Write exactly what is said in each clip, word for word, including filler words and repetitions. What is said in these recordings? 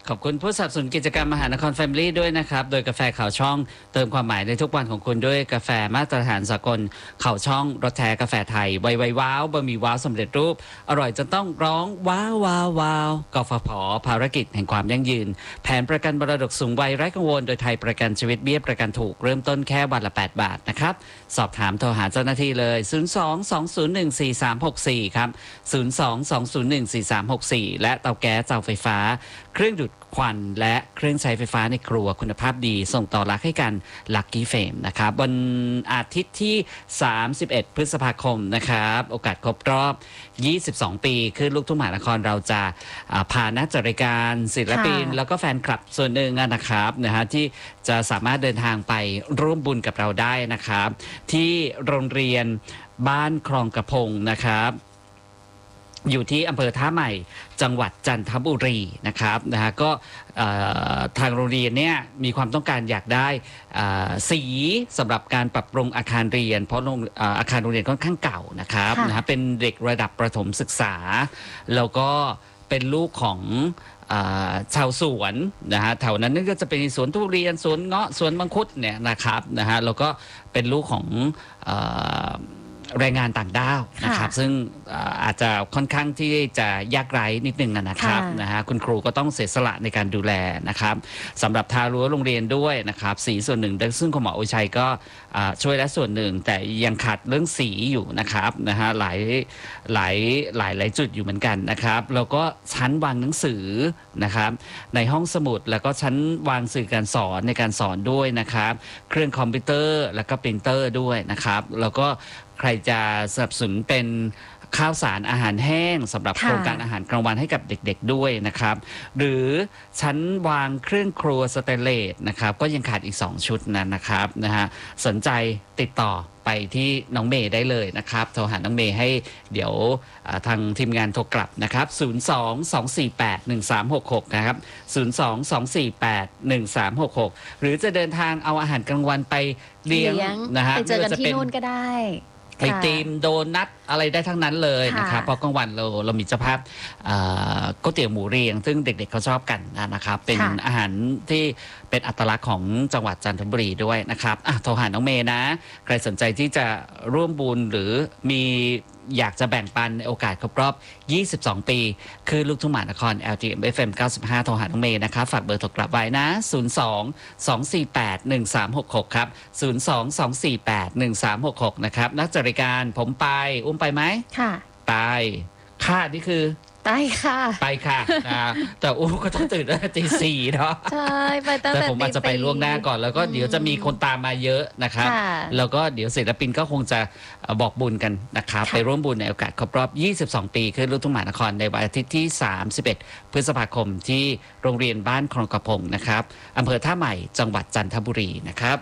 ขอบคุณผู้สนับสนุนกิจกรรมมหานครแฟมิลี่ด้วยนะครับโดยกาแฟข่าวช่องเติมความหมายในทุกวันของคุณด้วยกาแฟมาตรฐานสากลข่าวช่องรสแท้กาแฟไทยไวไวว้าวบะหมี่ว้าวสำเร็จรูปอร่อยจนต้องร้องว้าวว้าวว้าวกฟผภารกิจแห่งความยั่งยืนแผนประกันมรดกสูงวัยไร้กังวลโดยไทยประกันชีวิตเบี้ยประกันถูกเริ่มต้นแค่วันละแปดบาทนะครับสอบถามโทรหาเจ้าหน้าที่เลยศูนย์ สอง สอง ศูนย์ หนึ่ง สี่ สาม หก สี่ครับศูนย์ สอง สอง ศูนย์ หนึ่ง สี่ สาม หก สี่และเตาแก๊สเตาไฟฟ้าเครื่องดูดควันและเครื่องใช้ไฟฟ้าในครัวคุณภาพดีส่งต่อรักให้กัน Lucky Fame นะครับวันอาทิตย์ที่สามสิบเอ็ดพฤษภาคมนะครับโอกาสครบรอบยี่สิบสองปีคือลูกทุ่งมหานครเราจะพานักจัดรายการศิลปินแล้วก็แฟนคลับส่วนหนึ่งนะครับนะฮะที่จะสามารถเดินทางไปร่วมบุญกับเราได้นะครับที่โรงเรียนบ้านคลองกระพงนะครับอยู่ที่อำเภอท่าใหม่จังหวัดจันทบุรีนะครับนะฮะก็ทางโรงเรียนเนี่ยมีความต้องการอยากได้สีสำหรับการปรับปรุงอาคารเรียนเพราะอาคารโรงเรียนค่อนข้างเก่านะครับนะฮะเป็นเด็กระดับประถมศึกษาแล้วก็เป็นลูกของชาวสวนนะฮะแถวนั้นก็จะเป็นสวนทุเรียนสวนเงาะสวนมังคุดเนี่ยนะครับนะฮะแล้วก็เป็นลูกของแรงงานต่างด้าวนะครับซึ่งอาจจะค่อนข้างที่จะยากไร้นิดนึงนะครับนะฮะคุณครูก็ต้องเสียสละในการดูแลนะครับสำหรับทารั้วโรงเรียนด้วยนะครับสีส่วนหนึ่งซึ่งคุณหมอโอชัยก็ช่วยและส่วนหนึ่งแต่ยังขาดเรื่องสีอยู่นะครับนะฮะหลายหลายหลายหลายจุดอยู่เหมือนกันนะครับแล้วก็ชั้นวางหนังสือนะครับในห้องสมุดแล้วก็ชั้นวางสื่อการสอนในการสอนด้วยนะครับเครื่องคอมพิวเตอร์แล้วก็ปรินเตอร์ด้วยนะครับแล้วก็ใครจะสนับสนุนเป็นข้าวสารอาหารแห้งสำหรับโครงการอาหารกลางวันให้กับเด็กๆด้วยนะครับหรือชั้นวางเครื่องครัวสเตนเลสนะครับก็ยังขาดอีกสองชุดนั้นนะครับนะฮะสนใจติดต่อไปที่น้องเมย์ได้เลยนะครับโทรหาน้องเมย์ให้เดี๋ยวทางทีมงานโทรกลับนะครับศูนย์ สอง สอง สี่ แปด หนึ่ง สาม หก หกนะครับศูนย์ สอง สอง สี่ แปด หนึ่ง สาม หก หกหรือจะเดินทางเอาอาหารกลางวันไปเลี้ยงนะฮะไปเจอกันที่นู่นก็ได้ไอติมโดนัทอะไรได้ทั้งนั้นเลยนะครับเพราะกลางวันเราเรามีเจ้าภาพก๋วยเตี๋ยวหมูเรียงซึ่งเด็กๆเขาชอบกันนะครับเป็นอาหารที่เป็นอัตลักษณ์ของจังหวัดจันทบุรีด้วยนะครับอ่ะโทรหาน้องเมย์นะใครสนใจที่จะร่วมบุญหรือมีอยากจะแบ่งปันในโอกาสครบรอบยี่สิบสองปีคือลูกทุ่งมหานคร แอล ที เอ็ม เอฟ เอ็ม เก้าสิบห้าโทรหาน้องเมย์นะครับฝากเบอร์โทรกลับไว้นะศูนย์ สอง สอง สี่ แปด หนึ่ง สาม หก หกครับศูนย์ สอง สอง สี่ แปด หนึ่ง สาม หก หกนะครับนักจัดรายการผมไปอุ้มไปไหมค่ะไปค่านี่คือไปค่ะไปค่ะนะแต่อู้ก็ต้องตื่นตั้งแต่ตีสี่เนาะใช่ไปตั้งแต่แต่ผมอาจจะไปล่วงหน้าก่อนแล้วก็เดี๋ยวจะมีคนตามมาเยอะนะครับแล้วก็เดี๋ยวศิลปินก็คงจะบอกบุญกันนะครับไปร่วมบุญในโอกาสครบรอบยี่สิบสองปีคือลูกทุ่งมหานครในวันอาทิตย์ที่สามสิบเอ็ดพฤษภาคมที่โรงเรียนบ้านคลองกระพงนะครับอำเภอท่าใหม่จังหวัดจันทบุรีนะครับ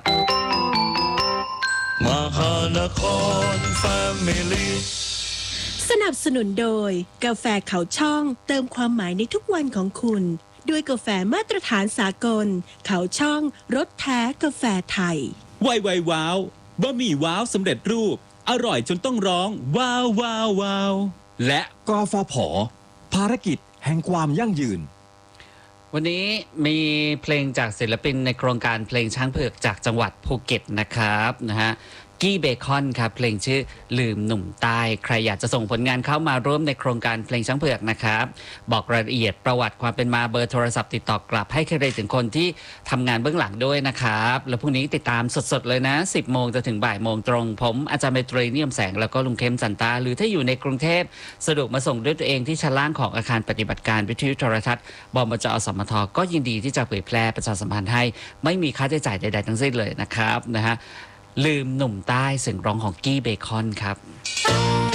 มหานครแฟมิลี่สนับสนุนโดยกาแฟเขาช่องเติมความหมายในทุกวันของคุณด้วยกาแฟมาตรฐานสากลเขาช่องรสแท้กาแฟไทยไวไวว้าวบะหมี่ว้าวสำเร็จรูปอร่อยจนต้องร้องว้าวว้าวว้าวและกฟผภารกิจแห่งความยั่งยืนวันนี้มีเพลงจากศิลปินในโครงการเพลงช้างเผือกจากจังหวัดภูเก็ตนะครับนะฮะกี้เบคอนครับเพลงชื่อลืมหนุ่มใต้ใครอยากจะส่งผลงานเข้ามาร่วมในโครงการเพลงช้างเผือกนะครับบอกรายละเอียดประวัติความเป็นมาเบอร์โทรศัพท์ติดต่อกลับให้เครดิตถึงคนที่ทำงานเบื้องหลังด้วยนะครับแล้วพรุ่งนี้ติดตามสดๆเลยนะสิบโมงจะถึงบ่ายโมงตรงผมอาจารย์เมตรีเนียมแสงแล้วก็ลุงเข้มจันตาหรือถ้าอยู่ในกรุงเทพสะดวกมาส่งด้วยตัวเองที่ชั้นล่างของอาคารปฏิบัติการวิทยุโทรทัศน์บมจอสมทก็ยินดีที่จะเผยแพร่ประชาสัมพันธ์ให้ไม่มีค่าใช้จ่ายใดๆทั้งสิ้นเลยนะครับนะฮะลืมหนุ่มใต้เสียงร้องของกี้เบคอนครับ